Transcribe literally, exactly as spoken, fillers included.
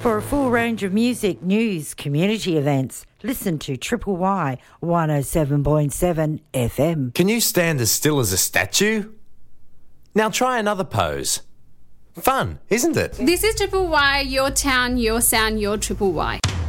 For a full range of music, news, community events, listen to Triple Y one oh seven point seven F M. Can you stand as still as a statue? Now try another pose. Fun, isn't it? This is Triple Y, your town, your sound, your Triple Y.